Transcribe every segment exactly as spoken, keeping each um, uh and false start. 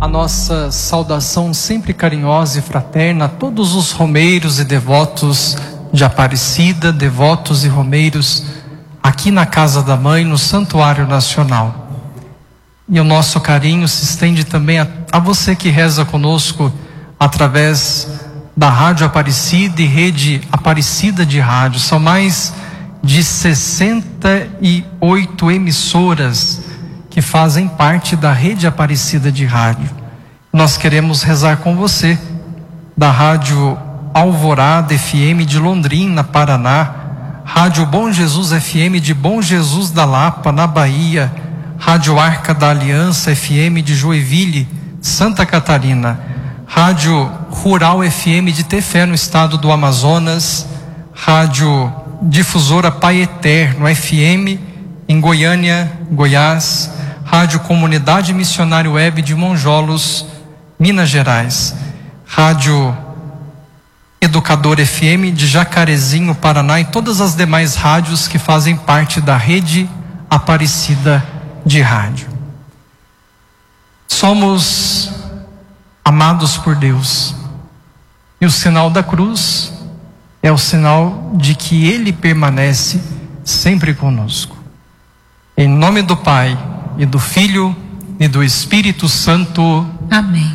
a nossa saudação sempre carinhosa e fraterna a todos os romeiros e devotos de Aparecida, devotos e romeiros aqui na Casa da Mãe, no Santuário Nacional. E o nosso carinho se estende também a, a você que reza conosco através da Rádio Aparecida e Rede Aparecida de Rádio. São mais de sessenta e oito emissoras que fazem parte da Rede Aparecida de Rádio. Nós queremos rezar com você, da Rádio Alvorada F M de Londrina, Paraná, Rádio Bom Jesus F M de Bom Jesus da Lapa, na Bahia, Rádio Arca da Aliança F M de Joinville, Santa Catarina, Rádio Rural F M de Tefé, no estado do Amazonas, Rádio Difusora Pai Eterno F M em Goiânia, Goiás, Rádio Comunidade Missionária Web de Monjolos, Minas Gerais, Rádio Educador F M de Jacarezinho, Paraná, e todas as demais rádios que fazem parte da Rede Aparecida de Rádio. Somos amados por Deus, e o sinal da cruz é o sinal de que Ele permanece sempre conosco. Em nome do Pai, e do Filho, e do Espírito Santo. Amém.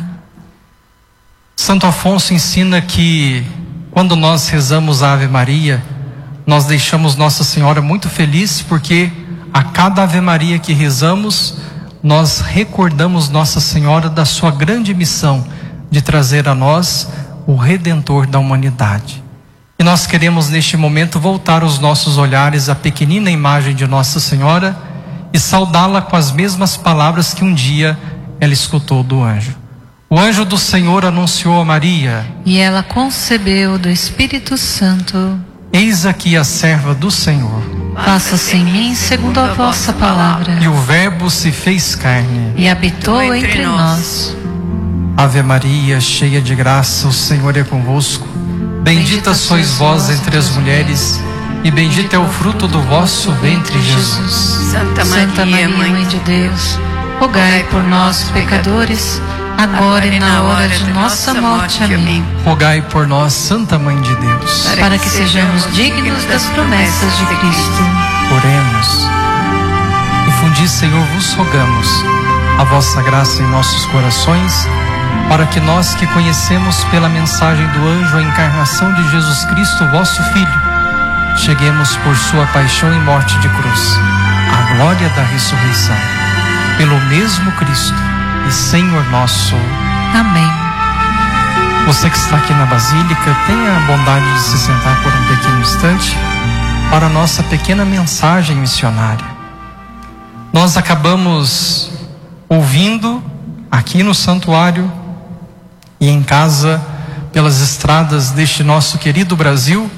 Santo Afonso ensina que quando nós rezamos a Ave Maria, nós deixamos Nossa Senhora muito feliz, porque a cada Ave Maria que rezamos, nós recordamos Nossa Senhora da sua grande missão de trazer a nós o Redentor da humanidade. E nós queremos neste momento voltar os nossos olhares à pequenina imagem de Nossa Senhora e saudá-la com as mesmas palavras que um dia ela escutou do anjo. O anjo do Senhor anunciou a Maria, e ela concebeu do Espírito Santo. Eis aqui a serva do Senhor. Faça-se em mim segundo a vossa palavra. E o Verbo se fez carne e habitou entre nós. Ave Maria, cheia de graça, o Senhor é convosco. Bendita sois vós entre as mulheres, e bendito é o fruto do vosso ventre, Jesus. Santa Maria, Mãe de Deus, rogai por nós, pecadores, agora e na hora de nossa morte. Amém. Rogai por nós, Santa Mãe de Deus, para que sejamos dignos das promessas de Cristo. Oremos. Infundi, Senhor, vos rogamos a vossa graça em nossos corações, para que nós que conhecemos pela mensagem do anjo a encarnação de Jesus Cristo, vosso Filho, cheguemos por sua paixão e morte de cruz à glória da ressurreição. Pelo mesmo Cristo e Senhor nosso. Amém. Você que está aqui na Basílica, tenha a bondade de se sentar por um pequeno instante para a nossa pequena mensagem missionária. Nós acabamos ouvindo aqui no santuário e em casa, pelas estradas deste nosso querido Brasil,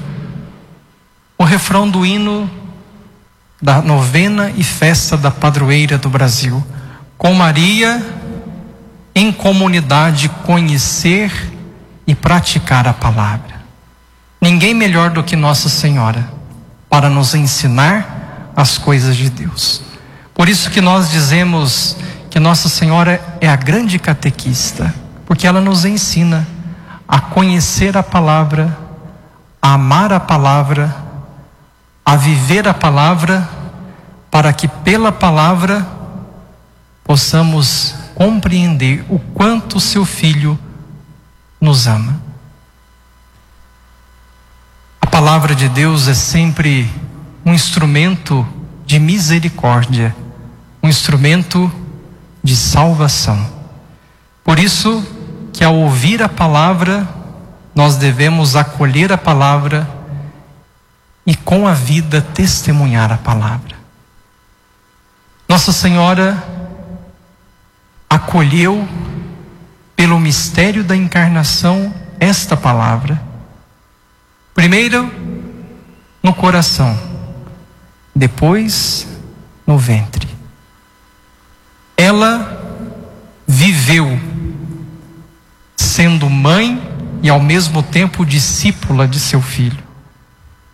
o refrão do hino da novena e festa da padroeira do Brasil. Com Maria, em comunidade, conhecer e praticar a palavra. Ninguém melhor do que Nossa Senhora para nos ensinar as coisas de Deus. Por isso que nós dizemos que Nossa Senhora é a grande catequista, porque ela nos ensina a conhecer a palavra, a amar a palavra, a viver a palavra, para que pela palavra possamos compreender o quanto seu Filho nos ama. A palavra de Deus é sempre um instrumento de misericórdia, um instrumento de salvação. Por isso que ao ouvir a palavra, nós devemos acolher a palavra e com a vida testemunhar a palavra. Nossa Senhora acolheu pelo mistério da encarnação esta palavra. Primeiro no coração, depois no ventre. Ela viveu sendo mãe e ao mesmo tempo discípula de seu filho.